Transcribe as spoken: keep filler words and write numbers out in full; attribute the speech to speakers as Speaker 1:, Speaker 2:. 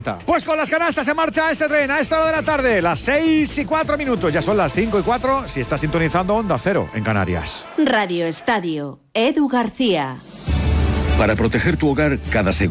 Speaker 1: Pues con las canastas se marcha este tren a esta hora de la tarde, las seis y cuatro minutos, ya son las cinco y cuatro, si está sintonizando Onda Cero en Canarias.
Speaker 2: Radio Estadio, Edu García.
Speaker 3: Para proteger tu hogar, cada segundo